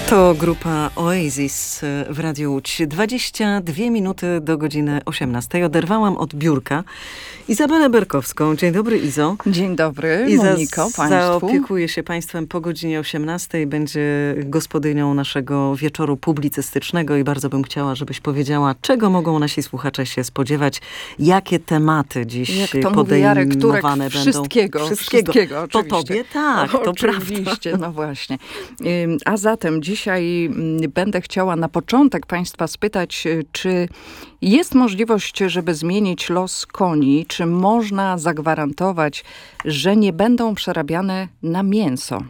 To grupa Oasis w Radiu Łódź. 22 minuty do godziny 18. Oderwałam od biurka Izabelę Berkowską. Dzień dobry, Izo. Dzień dobry, Moniko, państwu. Zaopiekuje się państwem po godzinie 18. Będzie gospodynią naszego wieczoru publicystycznego i bardzo bym chciała, żebyś powiedziała, czego mogą nasi słuchacze się spodziewać, jakie tematy dziś podejmowane będą. Wszystkiego oczywiście. Po tobie, tak, to oczywiście, no właśnie. A zatem dzisiaj będę chciała na początek państwa spytać, czy jest możliwość, żeby zmienić los koni? Czy można zagwarantować, że nie będą przerabiane na mięso?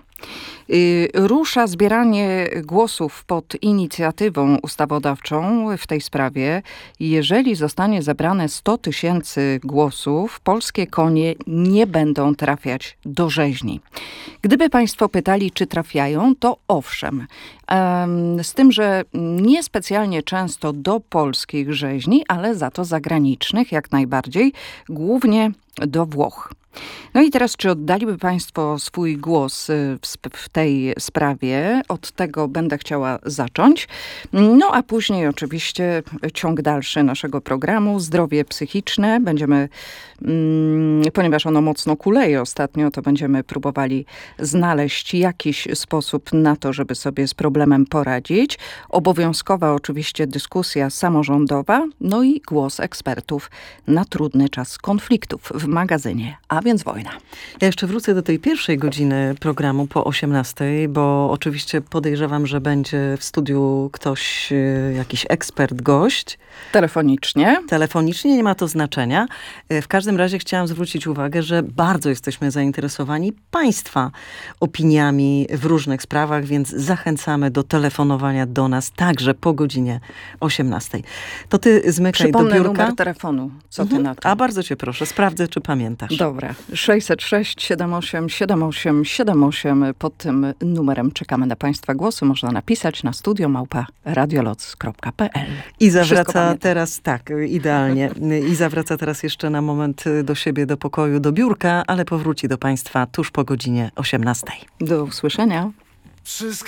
Rusza zbieranie głosów pod inicjatywą ustawodawczą w tej sprawie. Jeżeli zostanie zebrane 100 000 głosów, polskie konie nie będą trafiać do rzeźni. Gdyby państwo pytali, czy trafiają, to owszem. Z tym, że niespecjalnie często do polskich rzeźni, ale za to zagranicznych jak najbardziej, głównie do Włoch. No i teraz, czy oddaliby państwo swój głos w tej sprawie? Od tego będę chciała zacząć. No a później oczywiście ciąg dalszy naszego programu. Zdrowie psychiczne. Będziemy, ponieważ ono mocno kuleje ostatnio, to będziemy próbowali znaleźć jakiś sposób na to, żeby sobie z problemem poradzić. Obowiązkowa oczywiście dyskusja samorządowa, no i głos ekspertów na trudny czas konfliktów w magazynie. A więc wojna. Ja jeszcze wrócę do tej pierwszej godziny programu po 18, bo oczywiście podejrzewam, że będzie w studiu ktoś, jakiś ekspert, gość. Telefonicznie, nie ma to znaczenia. W każdym razie chciałam zwrócić uwagę, że bardzo jesteśmy zainteresowani państwa opiniami w różnych sprawach, więc zachęcamy do telefonowania do nas także po godzinie 18. To ty zmykaj do biurka. Przypomnę numer telefonu. Co ty na to? A bardzo cię proszę, sprawdzę, czy pamiętasz. Dobra. 606 78 78 78. Pod tym numerem czekamy na państwa głosy. Można napisać na studio@radioloc.pl. I zawraca teraz, tak, idealnie. I zawraca teraz jeszcze na moment do siebie, do pokoju, do biurka, ale powróci do państwa tuż po godzinie 18. Do usłyszenia.